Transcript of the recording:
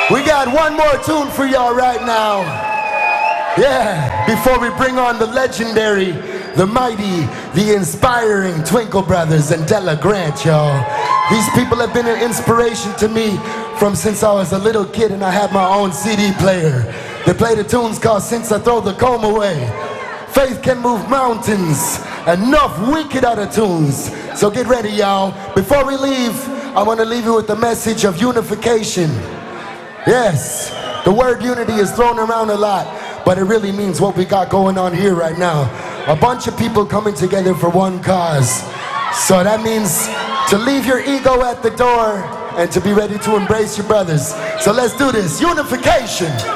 We got one more tune for y'all right now. Yeah, before we bring on the legendary, the mighty, the inspiring Twinkle Brothers and Della Grant, y'all. These people have been an inspiration to me from since I was a little kid and I had my own CD player. They play the tunes called Since I Throw the Comb Away, Faith Can Move Mountains, enough wicked other tunes. So get ready, y'all. Before we leave, I want to leave you with the message of unification. Yes, the word unity is thrown around a lot, but it really means what we got going on here right now. A bunch of people coming together for one cause. So that means to leave your ego at the door and to be ready to embrace your brothers. So let's do this. Unification.